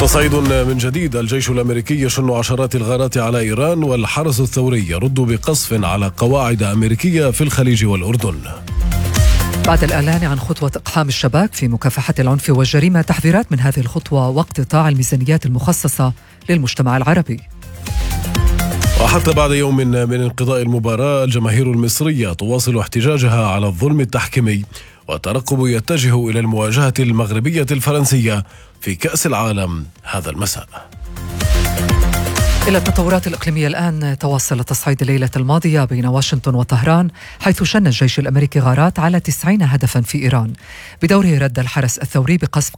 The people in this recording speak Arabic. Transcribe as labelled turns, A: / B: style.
A: تصعيد من جديد. الجيش الأمريكي يشن عشرات الغارات على إيران، والحرس الثوري يرد بقصف على قواعد أمريكية في الخليج والأردن.
B: بعد الإعلان عن خطوة إقحام الشباك في مكافحة العنف والجريمة، تحذيرات من هذه الخطوة واقتطاع الميزانيات المخصصة للمجتمع العربي.
A: وحتى بعد يوم من انقضاء المباراة، الجماهير المصرية تواصل احتجاجها على الظلم التحكيمي، والترقب يتجه إلى المواجهة المغربية الفرنسية في كأس العالم هذا المساء.
B: إلى التطورات الإقليمية الآن. تواصل التصعيد الليلة الماضية بين واشنطن وطهران، حيث شن الجيش الأمريكي غارات على 90 هدفا في إيران. بدوره رد الحرس الثوري بقصف